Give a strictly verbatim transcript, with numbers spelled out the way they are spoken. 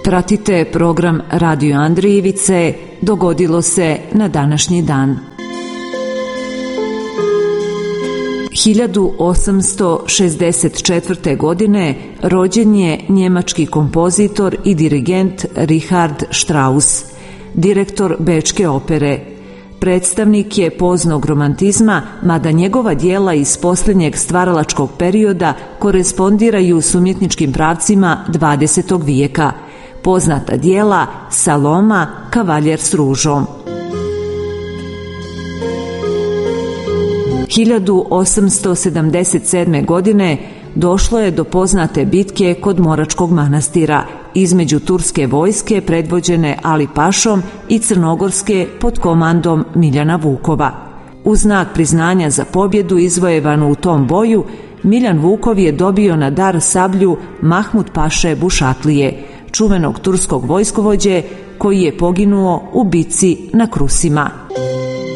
Pratite program Radio Andrijevice, dogodilo se na današnji dan. hiljadu osamsto šezdeset četvrte. godine rođen je njemački kompozitor i dirigent Richard Strauss, direktor Bečke opere. Predstavnik je poznog romantizma, mada njegova djela iz posljednjeg stvaralačkog perioda korespondiraju s umjetničkim pravcima dvadesetog vijeka. Poznata djela Saloma, Kavaljer s ružom. hiljadu osamsto sedamdeset sedme. godine došlo je do poznate bitke kod Moračkog manastira između turske vojske predvođene Ali Pašom i crnogorske pod komandom Miljana Vukova. U znak priznanja za pobjedu izvojevanu u tom boju, Miljan Vukov je dobio na dar sablju Mahmud Paše Bušatlije, čuvenog turskog vojskovođe koji je poginuo u bitci na Krusima.